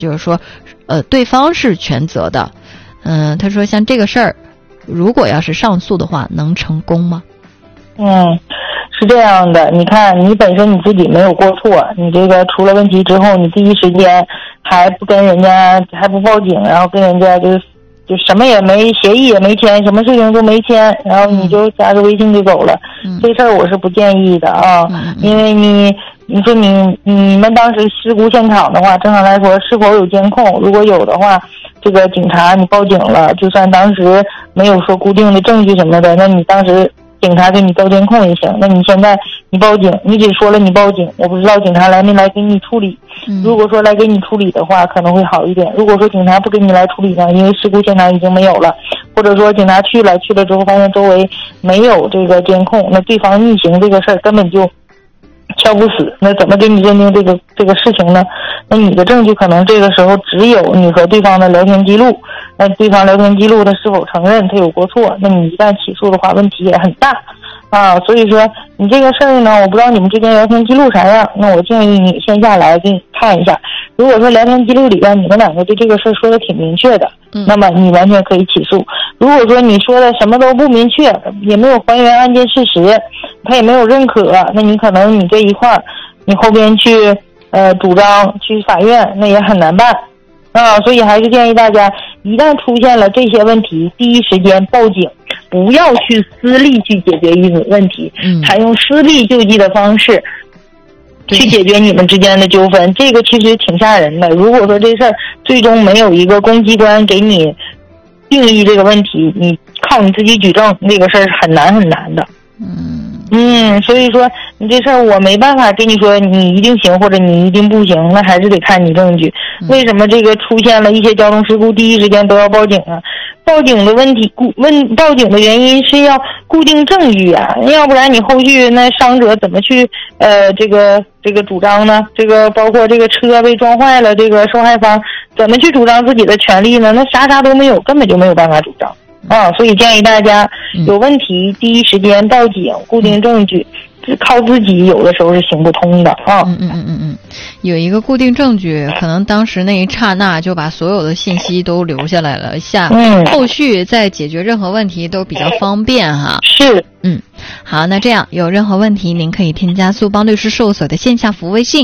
就是说对方是全责的。他说像这个事儿如果要是上诉的话能成功吗？ 是这样的，你看你本身你自己没有过错，你这个出了问题之后，你第一时间还不跟人家还不报警，然后跟人家就什么也没协议也没签，什么事情都没签，然后你就加个微信就走了，这事儿我是不建议的啊。因为你说你们当时事故现场的话，正常来说是否有监控，如果有的话，这个警察你报警了，就算当时没有说固定的证据什么的，那你当时警察给你调监控也行。那你现在你报警，你只说了你报警，我不知道警察来没来给你处理。如果说来给你处理的话可能会好一点，如果说警察不给你来处理呢，因为事故现场已经没有了，或者说警察去了之后发现周围没有这个监控，那对方逆行这个事儿根本就敲不死，那怎么给你认定这个事情呢？那你的证据可能这个时候只有你和对方的聊天记录，那对方聊天记录他是否承认他有过错，那你一旦起诉的话问题也很大啊。所以说你这个事儿呢，我不知道你们之间聊天记录啥样，那我建议你线下来给你看一下。如果说聊天记录里边你们两个对这个事儿说的挺明确的，那么你完全可以起诉。如果说你说的什么都不明确，也没有还原案件事实，他也没有认可，那你可能你这一块你后边去主张去法院那也很难办啊。所以还是建议大家一旦出现了这些问题，第一时间报警，不要去私力去解决一种问题，采用私力救济的方式去解决你们之间的纠纷，这个其实挺吓人的。如果说这事儿最终没有一个公机关给你定义这个问题，你靠你自己举证，那个事儿是很难很难的。所以说你这事儿我没办法跟你说你一定行或者你一定不行，那还是得看你证据。为什么这个出现了一些交通事故第一时间都要报警啊？报警的问题报警的原因是要固定证据啊，要不然你后续那伤者怎么去这个主张呢？这个包括这个车被撞坏了，这个受害方怎么去主张自己的权利呢？那啥都没有，根本就没有办法主张啊。所以建议大家有问题第一时间报警，固定证据，靠自己有的时候是行不通的啊。 有一个固定证据，可能当时那一刹那就把所有的信息都留下来了，后续再解决任何问题都比较方便哈。 是。 好，那这样有任何问题您可以添加苏邦律师事务所的线下服务微信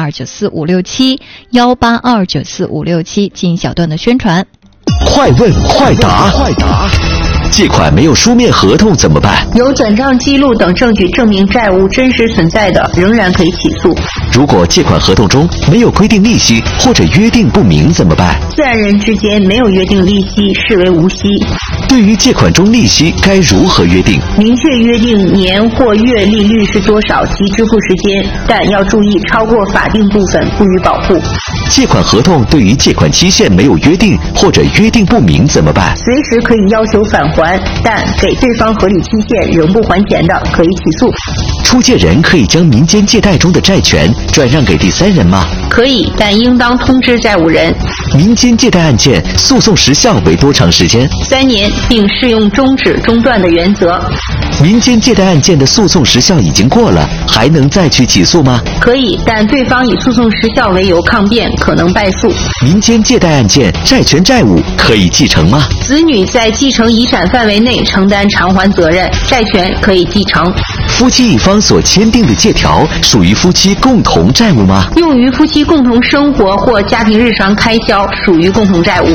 182945567，182945567进行小段的宣传。 快问快答。借款没有书面合同怎么办？ 有转账记录等证据证明债务真实存在的，仍然可以起诉。 如果借款合同中没有规定利息或者约定不明怎么办？ 自然人之间没有约定利息，视为无息。 对于借款中利息该如何约定？ 明确约定年或月利率是多少及支付时间，但要注意超过法定部分不予保护。 借款合同对于借款期限没有约定或者约定不明怎么办？ 随时可以要求返还，但给对方合理期限仍不还钱的，可以起诉。 出借人可以将民间借贷中的债权转让给第三人吗？ 可以，但应当通知债务人。 民间借贷案件诉讼时效为多长时间？3 年，并适用终止中断的原则。 民间借贷案件的诉讼时效已经过了，还能再去起诉吗？ 可以，但对方以诉讼时效为由抗辩，可能败诉。 民间借贷案件债权债务可以继承吗？ 子女在继承遗产范围内承担偿还责任，债权可以继承。 夫妻一方所签订的借条属于夫妻共同债务吗？ 用于夫妻共同生活或家庭日常开销，属于共同债务。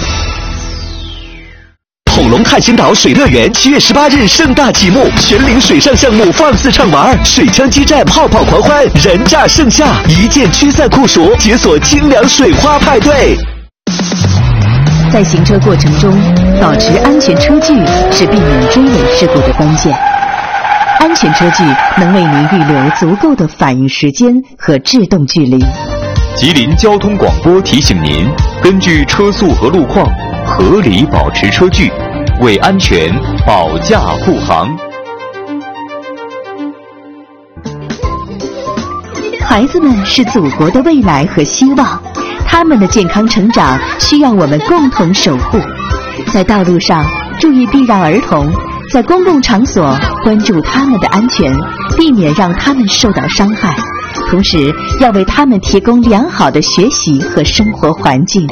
恐龙探险岛水乐园7月18日盛大启幕，全龄水上项目放肆畅玩，水枪激战，泡泡狂欢，人炸盛夏，一键驱散酷暑，解锁清凉水花派对。 在行车过程中，保持安全车距是避免追尾事故的关键。安全车距能为您预留足够的反应时间和制动距离。 吉林交通广播提醒您，根据车速和路况，合理保持车距，为安全保驾护航。 孩子们是祖国的未来和希望，他们的健康成长需要我们共同守护。在道路上注意避让儿童，在公共场所关注他们的安全，避免让他们受到伤害，同时要为他们提供良好的学习和生活环境。